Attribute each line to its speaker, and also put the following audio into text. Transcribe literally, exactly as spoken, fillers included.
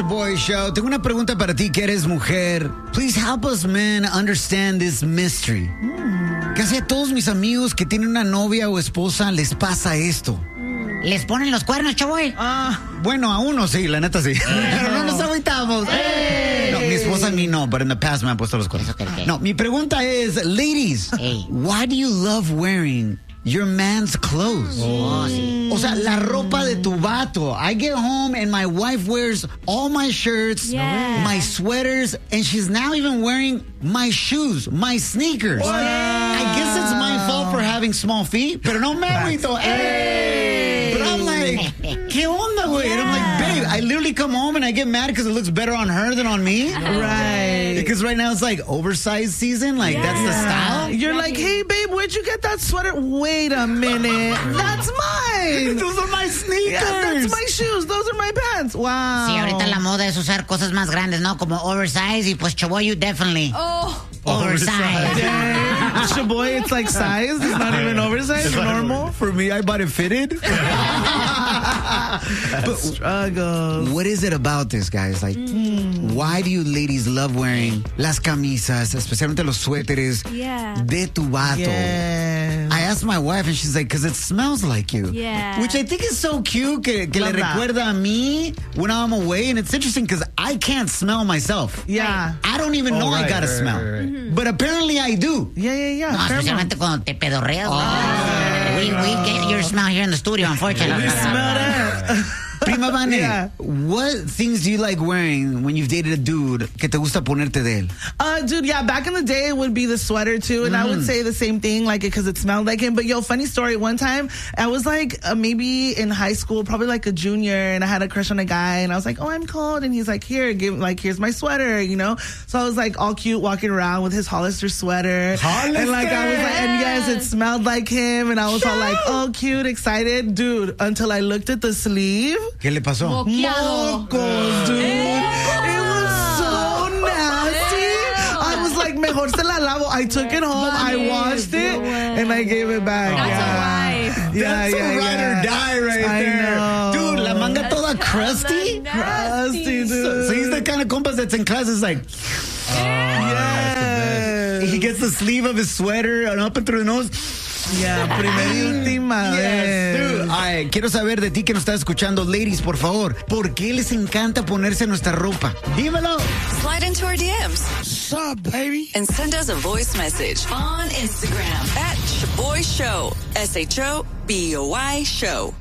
Speaker 1: Boy Show. Tengo una pregunta para ti que eres mujer. Please help us men understand this mystery. Mm. Casi a todos mis amigos que tienen una novia o esposa les pasa esto.
Speaker 2: ¿Les ponen los cuernos, Choboy?
Speaker 1: Ah, bueno, a uno sí, la neta sí. Pero no nos agüitamos. No, mi esposa a mí no, pero en the past me han puesto los cuernos. No, mi pregunta es, ladies, hey. Why do you love wearing your man's clothes?
Speaker 2: Oh, sí.
Speaker 1: O sea, la ropa de tu vato. I get home and my wife wears all my shirts, yeah. my sweaters, and she's now even wearing my shoes, my sneakers. Wow. I guess it's my fault for having small feet, pero no me agüito. Hey! But I'm like, ¿qué onda, güey? Yeah. And I'm like, babe, I literally come home and I get mad because it looks better on her than on me.
Speaker 3: Right.
Speaker 1: Because right now it's like oversized season. Like, yeah. that's the style.
Speaker 3: You're like, hey, babe, where'd you get that sweater? Wait a minute. That's mine.
Speaker 1: Those are my sneakers.
Speaker 3: Yeah, that's my shoes. Those are my pants. Wow.
Speaker 2: Sí, ahorita la moda es usar cosas más grandes, ¿no? Como oversize y pues Choboy, you definitely.
Speaker 4: Oh.
Speaker 2: Oversized.
Speaker 3: Yeah. Choboy, it's like size. It's not even oversized. It's normal.
Speaker 1: For me, I bought it fitted.
Speaker 3: But struggle.
Speaker 1: What is it about this, guys? Like, mm. why do you ladies love wearing las camisas, especialmente los suéteres
Speaker 4: yeah.
Speaker 1: de tu vato?
Speaker 3: Yes.
Speaker 1: I asked my wife and she's like, because it smells like you.
Speaker 4: Yeah.
Speaker 1: Which I think is so cute que, que le
Speaker 3: that.
Speaker 1: recuerda a mí when I'm away. And it's interesting because I can't smell myself.
Speaker 3: Yeah.
Speaker 1: I don't even know
Speaker 5: oh, right,
Speaker 1: I gotta
Speaker 5: right,
Speaker 1: smell.
Speaker 5: Right, right.
Speaker 1: Mm-hmm. But apparently I do.
Speaker 3: Yeah, yeah, yeah.
Speaker 2: No, especialmente cuando te pedorreas. Oh. We, we get your smell here in the studio, unfortunately.
Speaker 3: We smell that.
Speaker 1: Prima Vane,
Speaker 3: yeah.
Speaker 1: What things do you like wearing when you've dated a dude que te gusta ponerte de él?
Speaker 3: Uh, dude, yeah, back in the day, it would be the sweater, too. And mm. I would say the same thing, like, because it, it smelled like him. But, yo, funny story. One time, I was, like, uh, maybe in high school, probably, like, a junior, and I had a crush on a guy. And I was like, oh, I'm cold. And he's like, here, give, like, here's my sweater, you know? So I was, like, all cute, walking around with his Hollister sweater.
Speaker 1: Hollister!
Speaker 3: And, like, I was like, and yes, it smelled like him. And I was
Speaker 4: Show.
Speaker 3: all like, oh, cute, excited. Dude, until I looked at the sleeve.
Speaker 1: ¿Qué le pasó?
Speaker 3: Mocos, dude. It was so nasty. I was like, mejor se la lavo. I took it home, I washed it, and I gave it back.
Speaker 4: That's
Speaker 3: yeah.
Speaker 4: a wife.
Speaker 3: Yeah,
Speaker 1: That's
Speaker 3: yeah,
Speaker 1: a ride
Speaker 3: yeah.
Speaker 1: or die right
Speaker 3: I
Speaker 1: there.
Speaker 3: know.
Speaker 1: Dude, la manga toda crusty.
Speaker 3: Crusty, dude.
Speaker 1: So, so he's the kind of compas that's in class is like,
Speaker 3: oh, yes.
Speaker 1: He gets the sleeve of his sweater and up and through the nose.
Speaker 3: Yeah, primera y última
Speaker 1: Yes,
Speaker 3: vez.
Speaker 1: dude. Ay, quiero saber de ti que nos estás escuchando, ladies, por favor. ¿Por qué les encanta ponerse nuestra ropa? Dímelo.
Speaker 6: Slide into our D Ms.
Speaker 1: What's up, baby?
Speaker 6: And send us a voice message on Instagram at Shoboy Show. S H O B O Y Show.